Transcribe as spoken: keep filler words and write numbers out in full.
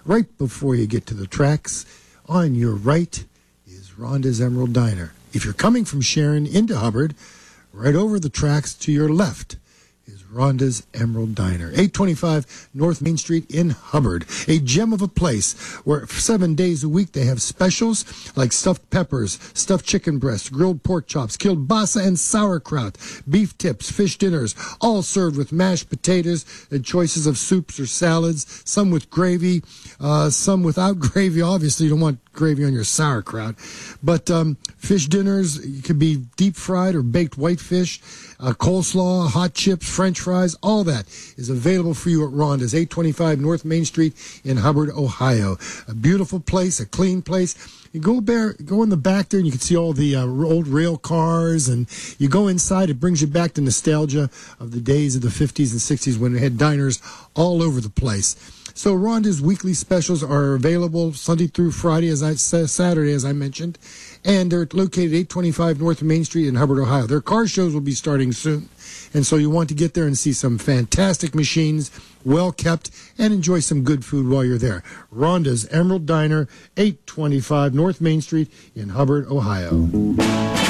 right before you get to the tracks. On your right is Rhonda's Emerald Diner. If you're coming from Sharon into Hubbard, right over the tracks to your left is Rhonda's Emerald Diner, eight twenty-five North Main Street in Hubbard. A gem of a place where seven days a week they have specials like stuffed peppers, stuffed chicken breasts, grilled pork chops, kielbasa and sauerkraut, beef tips, fish dinners, all served with mashed potatoes and choices of soups or salads, some with gravy, uh, some without gravy. Obviously, you don't want gravy on your sauerkraut. But um, fish dinners, it could be deep fried or baked whitefish, uh, coleslaw, hot chips, French fries, all that is available for you at Rhonda's, eight twenty-five North Main Street in Hubbard, Ohio. A beautiful place, a clean place. You go there, go in the back there, and you can see all the uh, old rail cars, and you go inside. It brings you back to nostalgia of the days of the fifties and sixties when we had diners all over the place. So Rhonda's weekly specials are available Sunday through Friday, as I Saturday, as I mentioned, and they're located eight twenty-five North Main Street in Hubbard, Ohio. Their car shows will be starting soon, and so you want to get there and see some fantastic machines, well kept, and enjoy some good food while you're there. Rhonda's Emerald Diner, eight twenty-five North Main Street in Hubbard, Ohio.